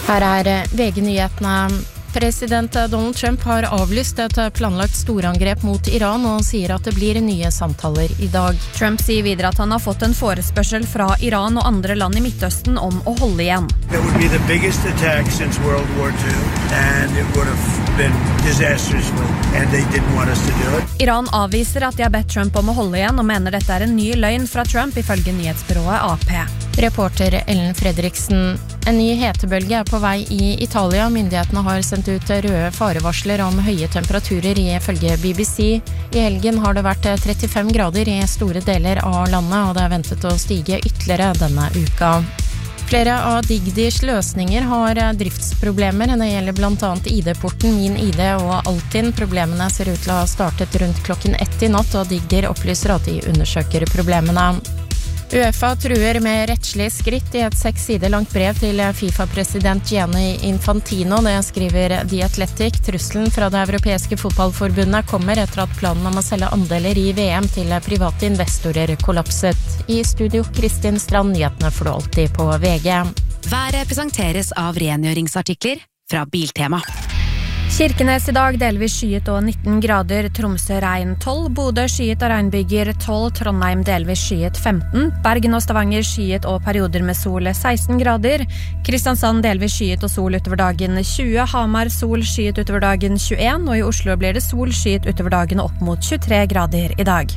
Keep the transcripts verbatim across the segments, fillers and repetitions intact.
Her er V G-nyhetene. President Donald Trump har avlyst et planlagt storangrep mot Iran og sier at det blir nye samtaler i dag. Trump sier videre at han har fått en forespørsel fra Iran og andre land i Midtøsten om å holde igjen. It would be the biggest attack since World War Two, and it would have been disastrous, and they didn't want us to do it. Iran avviser at de har bedt Trump om å holde igjen og mener dette er en ny løgn fra Trump, ifølge nyhetsbyrået A P. Reporter Ellen Fredriksen. En ny hetebølge er på vei i Italia. Myndighetene har sendt ut røde farevarsler om høye temperaturer ifølge B B C. I helgen har det vært trettifem grader i store deler av landet, og det er ventet å stige ytterligere denne uka. Flere av Digdis løsninger har driftsproblemer. Det gjelder blant annet I D-porten, Min I D og Altinn. Problemene ser ut til å ha startet rundt klokken ett i natt, og Digdir opplyser at de undersøker problemene. UEFA truer med rettslig skritt i et seks sider langt brev til FIFA-president Gianni Infantino. Det skriver The Athletic. Trusselen fra det europeiske fotballforbundet kommer etter at planen om å selge andeler i V M til private investorer kollapset. I studio Kristin Strand, nyhetene får du alltid på V G. Været presenteres av rengjøringsartikler fra Biltema. Kirkenes i dag delvis skyet og nitten grader, Tromsø regn tolv, Bodø skyet og regnbyger tolv, Trondheim delvis skyet femten, Bergen og Stavanger skyet og perioder med sol seksten grader, Kristiansand delvis skyet og sol utover dagen tjue, Hamar sol skyet utover dagen tjueen, og i Oslo blir det sol skyet utover dagen opp mot tjuetre grader i dag.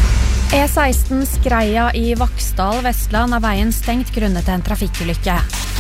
E seksten Skreia i Vaksdal, Vestland, er veien stengt grunnet en trafikkulykke.